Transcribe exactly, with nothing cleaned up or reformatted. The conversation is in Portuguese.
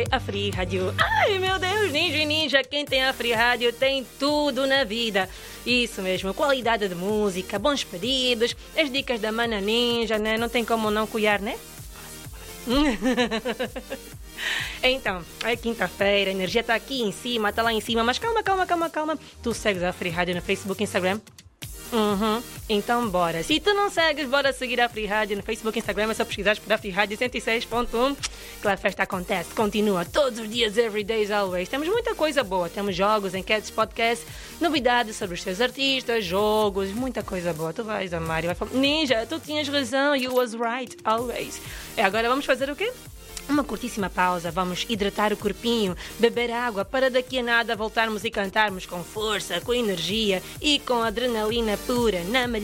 é a Free Rádio. Ai, meu Deus, Ninja e Ninja, quem tem a Free Rádio tem tudo na vida. Isso mesmo, qualidade de música, bons pedidos, as dicas da Mana Ninja, né? Não tem como não cuidar, né? Então, é quinta-feira, a energia está aqui em cima, está lá em cima, mas calma, calma, calma, calma. Tu segues a Free Rádio no Facebook e Instagram? Uhum. Então bora. Se tu não segues, bora seguir a Free Rádio no Facebook e Instagram. É só pesquisar por a Free Rádio cento e seis ponto um. Que a festa acontece, continua todos os dias, every day, always. Temos muita coisa boa. Temos jogos, enquetes, podcasts, novidades sobre os teus artistas, jogos, muita coisa boa. Tu vais amar e vai falar, Ninja, tu tinhas razão, you was right, always. E agora vamos fazer o quê? Uma curtíssima pausa, vamos hidratar o corpinho, beber água, para daqui a nada voltarmos e cantarmos com força, com energia e com adrenalina pura, na